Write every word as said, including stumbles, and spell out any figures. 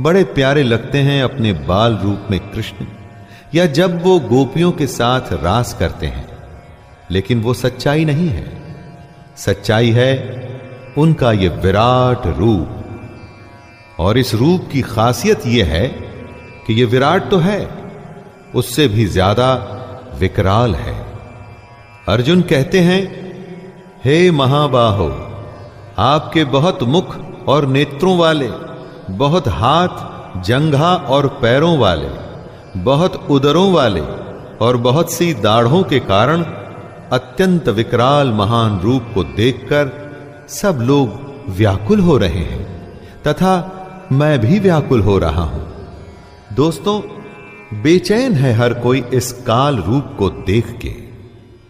बड़े प्यारे लगते हैं अपने बाल रूप में कृष्ण, या जब वो गोपियों के साथ रास करते हैं, लेकिन वो सच्चाई नहीं है। सच्चाई है उनका ये विराट रूप। और इस रूप की खासियत यह है कि यह विराट तो है, उससे भी ज्यादा विकराल है। अर्जुन कहते हैं, हे महाबाहो, आपके बहुत मुख और नेत्रों वाले, बहुत हाथ, जंघा और पैरों वाले, बहुत उदरों वाले और बहुत सी दाढ़ों के कारण अत्यंत विकराल महान रूप को देखकर सब लोग व्याकुल हो रहे हैं, तथा मैं भी व्याकुल हो रहा हूं। दोस्तों, बेचैन है हर कोई इस काल रूप को देख के।